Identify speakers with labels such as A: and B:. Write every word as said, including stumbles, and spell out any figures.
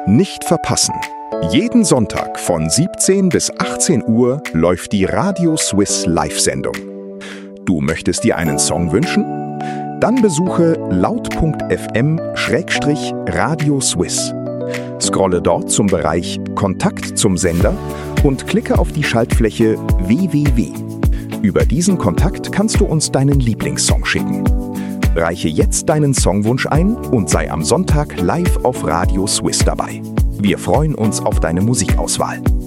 A: Nicht verpassen. Jeden Sonntag von siebzehn bis achtzehn Uhr läuft die Radio Swiss Live-Sendung. Du möchtest dir einen Song wünschen? Dann besuche laut punkt f m Schrägstrich Radio Swiss. Scrolle dort zum Bereich Kontakt zum Sender und klicke auf die Schaltfläche w w w. Über diesen Kontakt kannst du uns deinen Lieblingssong schicken. Reiche jetzt deinen Songwunsch ein und sei am Sonntag live auf Radio Swiss dabei. Wir freuen uns auf deine Musikauswahl.